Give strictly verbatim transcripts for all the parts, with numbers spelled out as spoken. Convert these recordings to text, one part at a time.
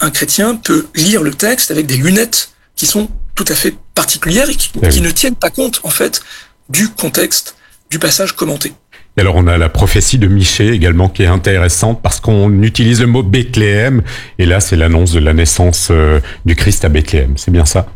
un chrétien peut lire le texte avec des lunettes qui sont tout à fait particulières et qui, oui. qui ne tiennent pas compte, en fait, du contexte du passage commenté. Et alors, on a la prophétie de Michée également qui est intéressante parce qu'on utilise le mot Bethléem. Et là, c'est l'annonce de la naissance euh, du Christ à Bethléem. C'est bien ça?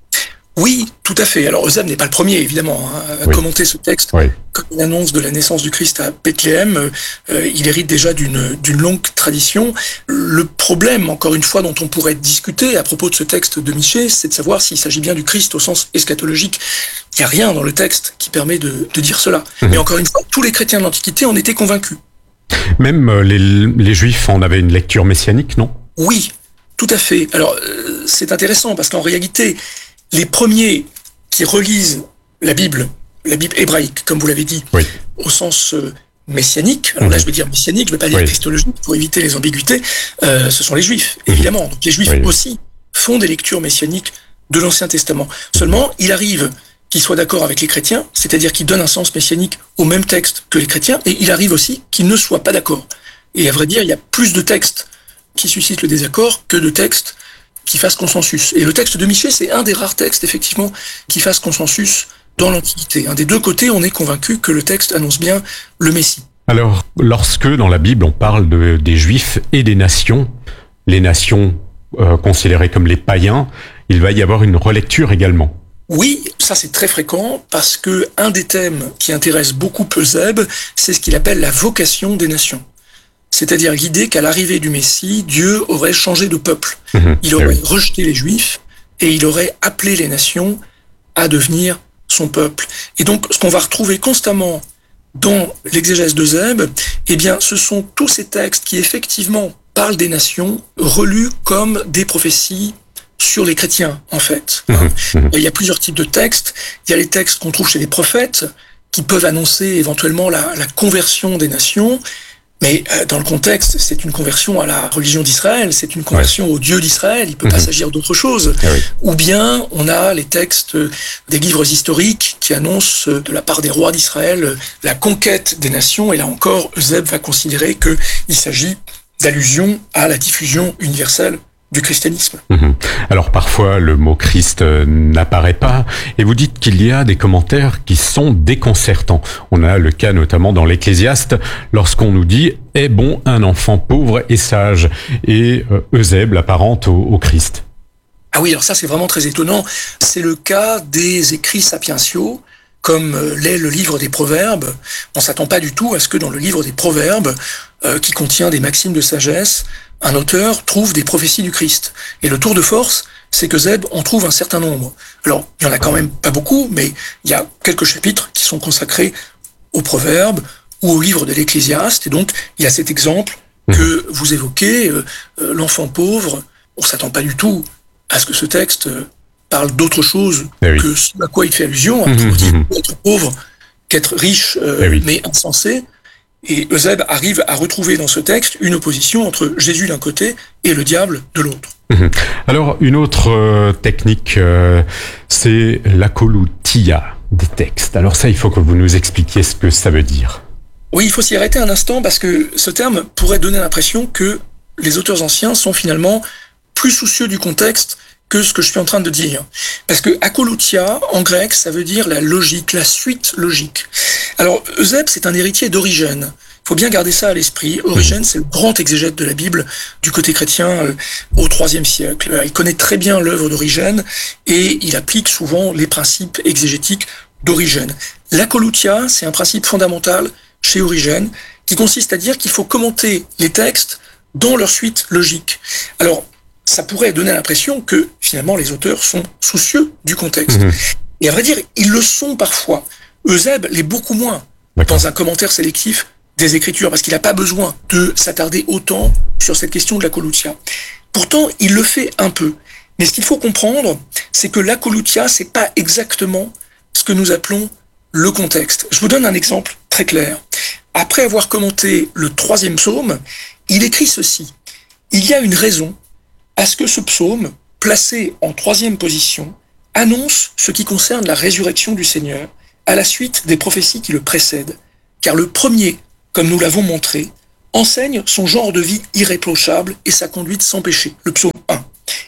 Oui, tout à fait. Alors, Eusèbe n'est pas le premier, évidemment, hein, à oui. commenter ce texte oui. comme une annonce de la naissance du Christ à Bethléem. Euh, il hérite déjà d'une, d'une longue tradition. Le problème, encore une fois, dont on pourrait discuter à propos de ce texte de Michée, c'est de savoir s'il s'agit bien du Christ au sens eschatologique. Il n'y a rien dans le texte qui permet de, de dire cela. Mmh. Mais encore une fois, tous les chrétiens de l'Antiquité en étaient convaincus. Même euh, les, les Juifs en avaient une lecture messianique, non? Oui, tout à fait. Alors, euh, c'est intéressant parce qu'en réalité, les premiers qui relisent la Bible, la Bible hébraïque, comme vous l'avez dit, oui. au sens euh, messianique, alors mmh. là je vais dire messianique, je ne vais pas dire oui. christologique pour éviter les ambiguïtés, euh, ce sont les Juifs, mmh. évidemment. Donc les Juifs oui. aussi font des lectures messianiques de l'Ancien Testament. Seulement, il arrive qu'ils soient d'accord avec les chrétiens, c'est-à-dire qu'ils donnent un sens messianique au même texte que les chrétiens, et il arrive aussi qu'ils ne soient pas d'accord. Et à vrai dire, il y a plus de textes qui suscitent le désaccord que de textes qui fassent consensus. Et le texte de Michée, c'est un des rares textes, effectivement, qui fasse consensus dans l'Antiquité. Des deux côtés, on est convaincu que le texte annonce bien le Messie. Alors, lorsque dans la Bible, on parle de, des Juifs et des nations, les nations euh, considérées comme les païens, il va y avoir une relecture également. Oui, ça c'est très fréquent, parce que un des thèmes qui intéresse beaucoup Eusèbe, c'est ce qu'il appelle la vocation des nations. C'est-à-dire l'idée qu'à l'arrivée du Messie, Dieu aurait changé de peuple. Mmh, il aurait oui. rejeté les Juifs et il aurait appelé les nations à devenir son peuple. Et donc, ce qu'on va retrouver constamment dans l'exégèse d'Eusèbe, eh bien, ce sont tous ces textes qui, effectivement, parlent des nations, relus comme des prophéties sur les chrétiens, en fait. Mmh, mmh. Il y a plusieurs types de textes. Il y a les textes qu'on trouve chez les prophètes, qui peuvent annoncer éventuellement la, la conversion des nations. Mais euh, dans le contexte, c'est une conversion à la religion d'Israël, c'est une conversion ouais. au Dieu d'Israël, il ne peut mmh. pas s'agir d'autre chose. Ah oui. Ou bien, on a les textes des livres historiques qui annoncent de la part des rois d'Israël la conquête des nations, et là encore, Eusèbe va considérer qu'il s'agit d'allusion à la diffusion universelle du christianisme. Mmh. Alors parfois le mot Christ euh, n'apparaît pas, et vous dites qu'il y a des commentaires qui sont déconcertants. On a le cas notamment dans l'Ecclésiaste, lorsqu'on nous dit « est bon un enfant pauvre et sage », et euh, Eusèbe l'apparente au, au Christ. Ah oui, alors ça c'est vraiment très étonnant. C'est le cas des écrits sapientiaux, comme l'est le livre des Proverbes. On ne s'attend pas du tout à ce que dans le livre des Proverbes, euh, qui contient des maximes de sagesse, un auteur trouve des prophéties du Christ. Et le tour de force, c'est que Eusèbe en trouve un certain nombre. Alors, il y en a quand même pas beaucoup, mais il y a quelques chapitres qui sont consacrés aux Proverbes ou au livre de l'Ecclésiaste. Et donc, il y a cet exemple que vous évoquez, euh, euh, l'enfant pauvre. On ne s'attend pas du tout à ce que ce texte euh, parle d'autre chose oui. que ce à quoi il fait allusion. Hein, mmh, dit mmh. être pauvre qu'être riche, euh, oui. mais insensé. Et Eusèbe arrive à retrouver dans ce texte une opposition entre Jésus d'un côté et le diable de l'autre. Mmh. Alors, une autre euh, technique, euh, c'est l'akouloutia des textes. Alors ça, il faut que vous nous expliquiez ce que ça veut dire. Oui, il faut s'y arrêter un instant parce que ce terme pourrait donner l'impression que les auteurs anciens sont finalement plus soucieux du contexte que ce que je suis en train de dire. Parce que akouloutia, en grec, ça veut dire la logique, la suite logique. Alors, Eusèbe, c'est un héritier d'Origène. Il faut bien garder ça à l'esprit. Origène, c'est le grand exégète de la Bible du côté chrétien euh, au troisième siècle. Il connaît très bien l'œuvre d'Origène et il applique souvent les principes exégétiques d'Origène. L'akouloutia, c'est un principe fondamental chez Origène qui consiste à dire qu'il faut commenter les textes dans leur suite logique. Alors, ça pourrait donner l'impression que, finalement, les auteurs sont soucieux du contexte. Mmh. Et à vrai dire, ils le sont parfois. Eusèbe l'est beaucoup moins D'accord. dans un commentaire sélectif des Écritures, parce qu'il n'a pas besoin de s'attarder autant sur cette question de l'akouloutia. Pourtant, il le fait un peu. Mais ce qu'il faut comprendre, c'est que l'akouloutia, c'est pas exactement ce que nous appelons le contexte. Je vous donne un exemple très clair. Après avoir commenté le troisième psaume, il écrit ceci. Il y a une raison à ce que ce psaume, placé en troisième position, annonce ce qui concerne la résurrection du Seigneur, à la suite des prophéties qui le précèdent. Car le premier, comme nous l'avons montré, enseigne son genre de vie irréprochable et sa conduite sans péché. Le psaume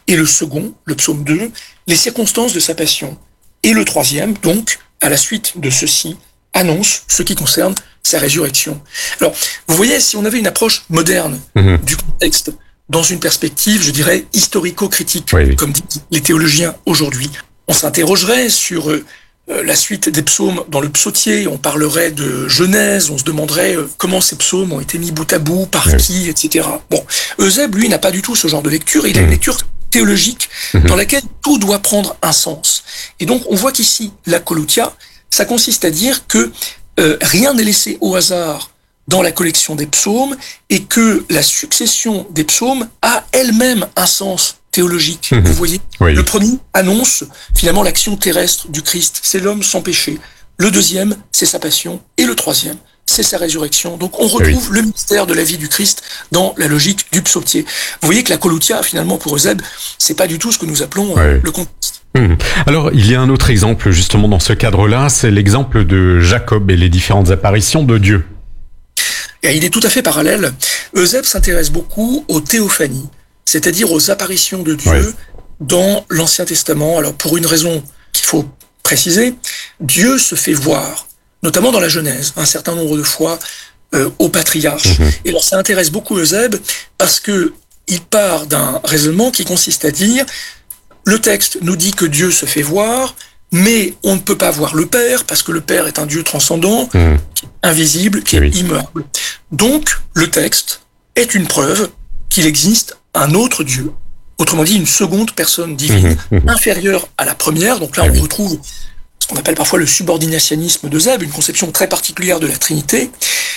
Et le second, le psaume deux, les circonstances de sa passion. Et le troisième, donc, à la suite de ceci, annonce ce qui concerne sa résurrection. Alors, vous voyez, si on avait une approche moderne mmh. du contexte, dans une perspective, je dirais, historico-critique, oui, oui. comme disent les théologiens aujourd'hui, on s'interrogerait sur euh, la suite des psaumes dans le psautier, on parlerait de Genèse, on se demanderait euh, comment ces psaumes ont été mis bout à bout, par oui. qui, et cetera. Bon, Eusèbe, lui, n'a pas du tout ce genre de lecture, il mmh. a une lecture théologique mmh. dans laquelle tout doit prendre un sens. Et donc, on voit qu'ici, la Colutia, ça consiste à dire que euh, rien n'est laissé au hasard dans la collection des psaumes, et que la succession des psaumes a elle-même un sens théologique. Mmh. Vous voyez, oui. Le premier annonce finalement l'action terrestre du Christ, c'est l'homme sans péché. Le deuxième, c'est sa passion. Et le troisième, c'est sa résurrection. Donc on retrouve oui. le mystère de la vie du Christ dans la logique du psautier. Vous voyez que la Colutia, finalement, pour Eusèbe, c'est pas du tout ce que nous appelons oui. euh, le contexte. Mmh. Alors, il y a un autre exemple, justement, dans ce cadre-là, c'est l'exemple de Jacob et les différentes apparitions de Dieu. Et il est tout à fait parallèle. Eusèbe s'intéresse beaucoup aux théophanies, c'est-à-dire aux apparitions de Dieu oui. dans l'Ancien Testament. Alors, pour une raison qu'il faut préciser, Dieu se fait voir, notamment dans la Genèse, un certain nombre de fois euh, aux patriarches. Mmh. Et alors, ça intéresse beaucoup Eusèbe parce que il part d'un raisonnement qui consiste à dire le texte nous dit que Dieu se fait voir, mais on ne peut pas voir le Père, parce que le Père est un Dieu transcendant, mmh. qui est invisible, qui oui. est immuable. Donc, le texte est une preuve qu'il existe un autre Dieu, autrement dit une seconde personne divine, mmh. Mmh. inférieure à la première. Donc là, on oui. retrouve ce qu'on appelle parfois le subordinationnisme d'Eusèbe, une conception très particulière de la Trinité.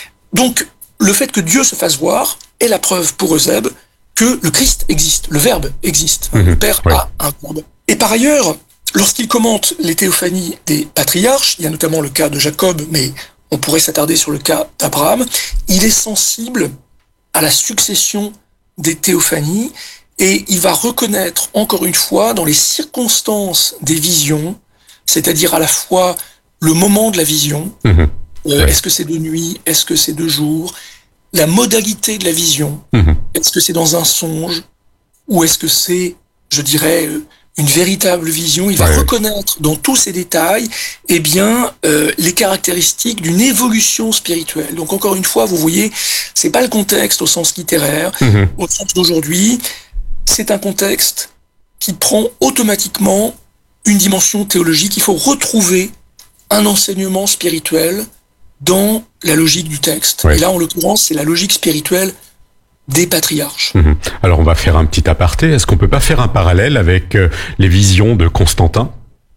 Donc, le fait que Dieu se fasse voir est la preuve pour Eusèbe que le Christ existe, le Verbe existe. Mmh. Le Père oui. a un Verbe. Et par ailleurs, lorsqu'il commente les théophanies des patriarches, il y a notamment le cas de Jacob, mais on pourrait s'attarder sur le cas d'Abraham, il est sensible à la succession des théophanies et il va reconnaître encore une fois dans les circonstances des visions, c'est-à-dire à la fois le moment de la vision, mmh. euh, ouais. est-ce que c'est de nuit, est-ce que c'est de jour, la modalité de la vision, mmh. est-ce que c'est dans un songe ou est-ce que c'est, je dirais, une véritable vision. Il va ouais. reconnaître dans tous ces détails, eh bien, euh, les caractéristiques d'une évolution spirituelle. Donc, encore une fois, vous voyez, c'est pas le contexte au sens littéraire, mmh. au sens d'aujourd'hui. C'est un contexte qui prend automatiquement une dimension théologique. Il faut retrouver un enseignement spirituel dans la logique du texte. Ouais. Et là, en l'occurrence, c'est la logique spirituelle des patriarches. Mmh. Alors on va faire un petit aparté. Est-ce qu'on peut pas faire un parallèle avec euh, les visions de Constantin ?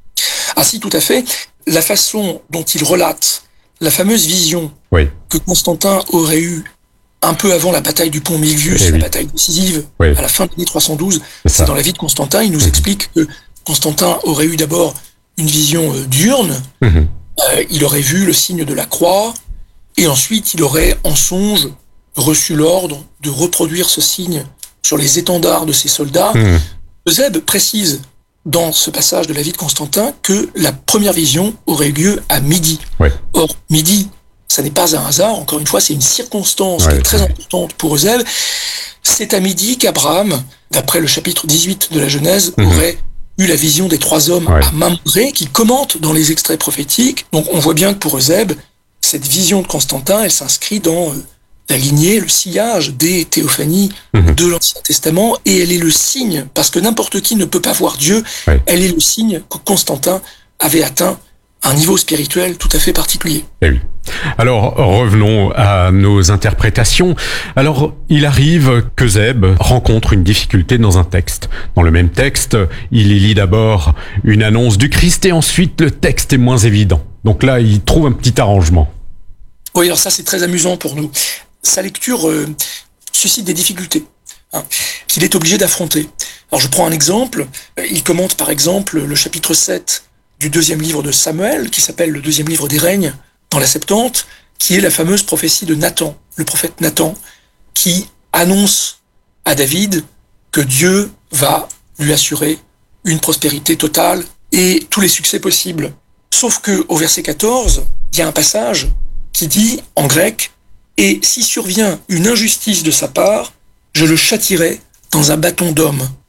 Ah si, tout à fait. La façon dont il relate la fameuse vision oui. que Constantin aurait eue un peu avant la bataille du pont Milvius, eh la oui. bataille décisive, oui. à la fin de l'année trois cent douze, c'est, c'est dans la vie de Constantin. Il nous mmh. explique que Constantin aurait eu d'abord une vision euh, diurne. Mmh. Euh, il aurait vu le signe de la croix, et ensuite il aurait en songe reçu l'ordre de reproduire ce signe sur les étendards de ses soldats. Mmh. Eusèbe précise dans ce passage de la vie de Constantin que la première vision aurait eu lieu à midi. Ouais. Or, midi, ça n'est pas un hasard, encore une fois, c'est une circonstance ouais, qui est très ouais. importante pour Eusèbe. C'est à midi qu'Abraham, d'après le chapitre dix-huit de la Genèse, mmh. aurait eu la vision des trois hommes ouais. à Mamré, qui commentent dans les extraits prophétiques. Donc on voit bien que pour Eusèbe, cette vision de Constantin, elle s'inscrit dans euh, la lignée, le sillage des théophanies mmh. de l'Ancien Testament, et elle est le signe, parce que n'importe qui ne peut pas voir Dieu, oui. elle est le signe que Constantin avait atteint un niveau spirituel tout à fait particulier. Eh oui. Alors, revenons à nos interprétations. Alors, il arrive qu'Eusèbe rencontre une difficulté dans un texte. Dans le même texte, il y lit d'abord une annonce du Christ et ensuite le texte est moins évident. Donc là, il trouve un petit arrangement. Oui, alors ça, c'est très amusant pour nous. Sa lecture euh, suscite des difficultés hein, qu'il est obligé d'affronter. Alors, je prends un exemple. Il commente, par exemple, le chapitre sept du deuxième livre de Samuel, qui s'appelle le deuxième livre des règnes, dans la Septante, qui est la fameuse prophétie de Nathan, le prophète Nathan, qui annonce à David que Dieu va lui assurer une prospérité totale et tous les succès possibles. Sauf que au verset quatorze, il y a un passage qui dit, en grec, « Et si survient une injustice de sa part, je le châtierai dans un bâton d'homme. »